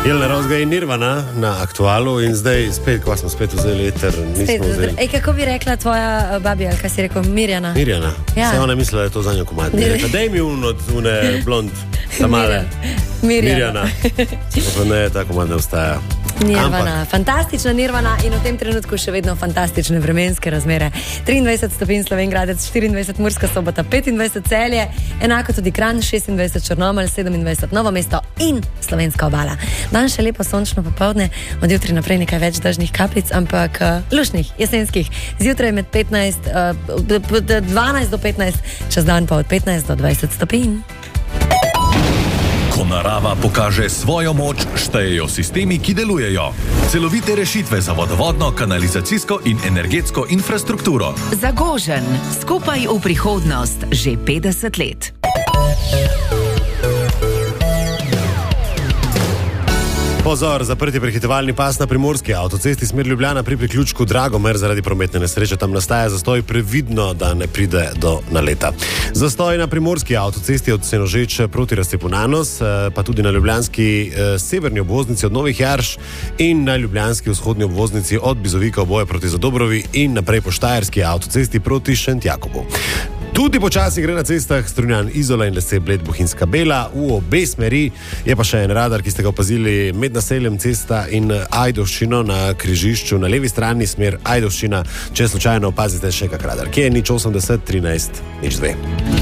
Jelena Rozga in Nirvana na Aktualu in zdaj spet, ko smo spet vzeli eter, nismo vzeli. Ej, kako bi rekla tvoja babi, ali kaj si rekel, Mirjana? Mirjana. Ja. Se ona mislila, da je to za njo komad. Daj mi une blond, tamale. Mirjana. Ne, ta komad ne obstaja. Nirvana, fantastična Nirvana in v tem trenutku še vedno fantastične vremenske razmere. 23 stopinj Slovenj Gradec, 24 Murska Sobota, 25 Celje, enako tudi Kranj, 26 Črnomelj, 27 Novo mesto in Slovenska obala. Dan še lepo sončno popoldne, od jutri naprej nekaj več dežnih kapljic, ampak lušnih, jesenskih. Zjutraj med 12 do 15, čez dan pa od 15 do 20 stopinj. Ko narava pokaže svojo moč, štejejo sistemi, ki delujejo. Celovite rešitve za vodovodno, kanalizacijsko in energetsko infrastrukturo. Zagožen, skupaj v prihodnost, že 50 let. Pozor, zaprti prehitevalni pas na primorski avtocesti smer Ljubljana pri priključku Dragomer zaradi prometne nesreče. Tam nastaja zastoj, previdno, da ne pride do naleta. Zastoj na primorski avtocesti od Senožeč proti razcepu Nanos, pa tudi na ljubljanski severni obvoznici od Novih Jarš in na ljubljanski vzhodni obvoznici od Bizovika oboje proti Zadobrovi in naprej po štajerski avtocesti proti Šentjakobu. Tudi počasi gre na cestah Strunjan, Izola in Lese, Bled, Bohinjska Bela v obe smeri. Je pa še en radar, ki ste ga opazili med naseljem Cesta in Ajdovščino na križišču na levi strani, smer Ajdovščina. Če slučajno opazite še kak radar, ki je 080 13 02.